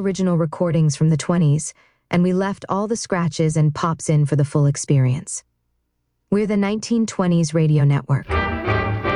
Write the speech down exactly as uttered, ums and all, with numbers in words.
original recordings from the twenties, and we left all the scratches and pops in for the full experience. We're the nineteen twenties Radio Network.